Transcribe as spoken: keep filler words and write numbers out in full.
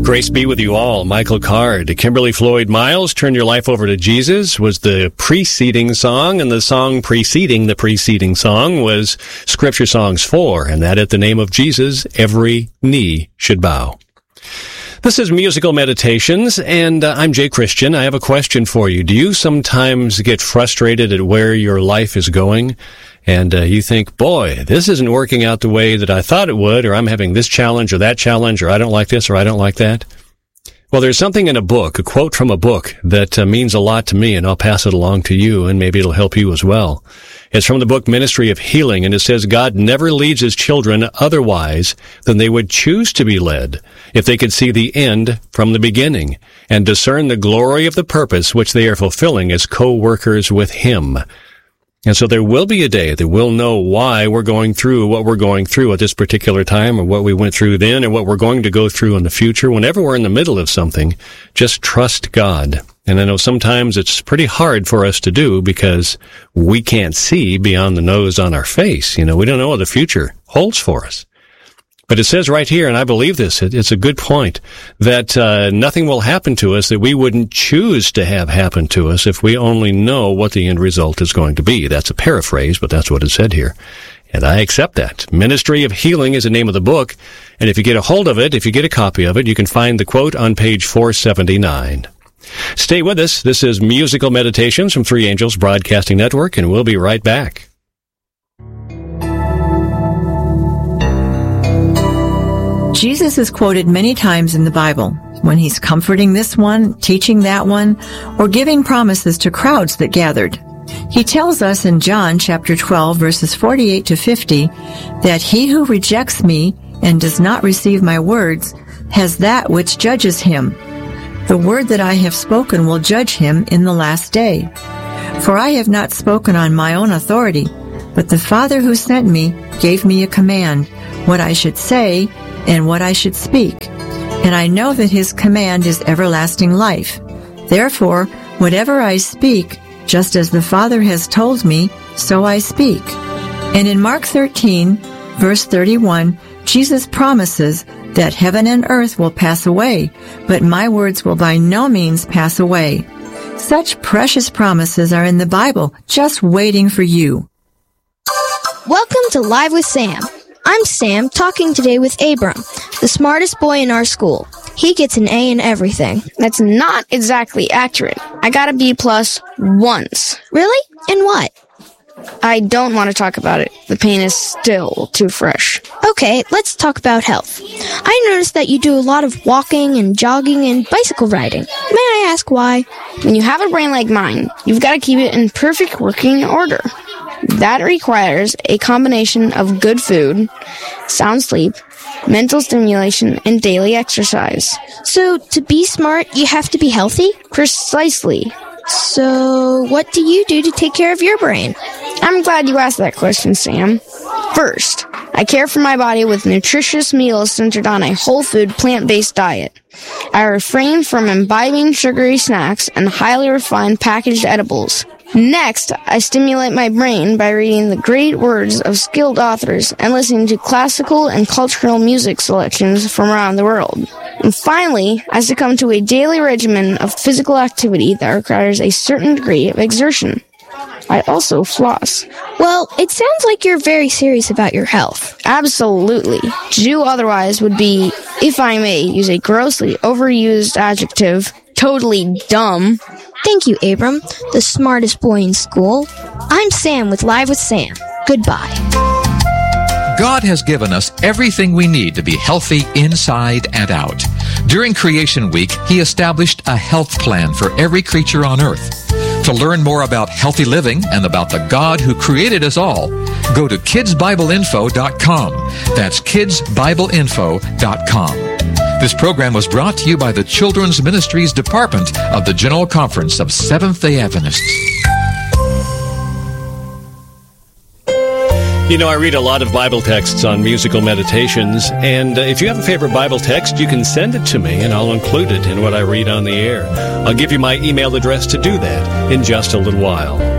Grace be with you all. Michael Card. Kimberly Floyd Miles, Turn Your Life Over to Jesus, was the preceding song, and the song preceding the preceding song was Scripture Songs four, and that at the name of Jesus, every knee should bow. This is Musical Meditations, and uh, I'm Jay Christian. I have a question for you. Do you sometimes get frustrated at where your life is going? And uh, you think, boy, this isn't working out the way that I thought it would, or I'm having this challenge or that challenge, or I don't like this or I don't like that. Well, there's something in a book, a quote from a book, that uh, means a lot to me, and I'll pass it along to you, and maybe it'll help you as well. It's from the book Ministry of Healing, and it says, God never leads his children otherwise than they would choose to be led if they could see the end from the beginning and discern the glory of the purpose which they are fulfilling as co-workers with him. And so there will be a day that we'll know why we're going through what we're going through at this particular time, or what we went through then, and what we're going to go through in the future. Whenever we're in the middle of something, just trust God. And I know sometimes it's pretty hard for us to do because we can't see beyond the nose on our face. You know, we don't know what the future holds for us. But it says right here, and I believe this, it, it's a good point, that uh, nothing will happen to us that we wouldn't choose to have happen to us if we only know what the end result is going to be. That's a paraphrase, but that's what it said here. And I accept that. Ministry of Healing is the name of the book, and if you get a hold of it, if you get a copy of it, you can find the quote on page four seventy-nine. Stay with us. This is Musical Meditations from Three Angels Broadcasting Network, and we'll be right back. Jesus is quoted many times in the Bible when he's comforting this one, teaching that one, or giving promises to crowds that gathered. He tells us in John chapter twelve, verses forty-eight to fifty, that he who rejects me and does not receive my words has that which judges him. The word that I have spoken will judge him in the last day. For I have not spoken on my own authority, but the Father who sent me gave me a command, what I should say and what I should speak. And I know that his command is everlasting life. Therefore, whatever I speak, just as the Father has told me, so I speak. And in Mark thirteen, verse thirty-one, Jesus promises that heaven and earth will pass away, but my words will by no means pass away. Such precious promises are in the Bible, just waiting for you. Welcome to Live with Sam. I'm Sam, talking today with Abram, the smartest boy in our school. He gets an A in everything. That's not exactly accurate. I got a B plus once. Really? In what? I don't want to talk about it. The pain is still too fresh. Okay, let's talk about health. I noticed that you do a lot of walking and jogging and bicycle riding. May I ask why? When you have a brain like mine, you've got to keep it in perfect working order. That requires a combination of good food, sound sleep, mental stimulation, and daily exercise. So, to be smart, you have to be healthy? Precisely. So, what do you do to take care of your brain? I'm glad you asked that question, Sam. First, I care for my body with nutritious meals centered on a whole food, plant-based diet. I refrain from imbibing sugary snacks and highly refined packaged edibles. Next, I stimulate my brain by reading the great words of skilled authors and listening to classical and cultural music selections from around the world. And finally, I succumb to a daily regimen of physical activity that requires a certain degree of exertion. I also floss. Well, it sounds like you're very serious about your health. Absolutely. To do otherwise would be, if I may use a grossly overused adjective, totally dumb. Thank you, Abram, the smartest boy in school. I'm Sam with Live with Sam. Goodbye. God has given us everything we need to be healthy inside and out. During Creation Week, He established a health plan for every creature on earth. To learn more about healthy living and about the God who created us all, go to kids bible info dot com. That's kids bible info dot com. This program was brought to you by the Children's Ministries Department of the General Conference of Seventh-day Adventists. You know, I read a lot of Bible texts on Musical Meditations, and uh, if you have a favorite Bible text, you can send it to me, and I'll include it in what I read on the air. I'll give you my email address to do that in just a little while.